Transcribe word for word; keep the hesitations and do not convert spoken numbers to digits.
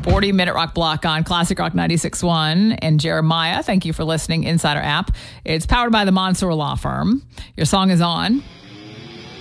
forty-minute rock block on Classic Rock ninety-six point one. And Jeremiah, thank you for listening. Insider app. It's powered by the Mansour Law Firm. Your song is on.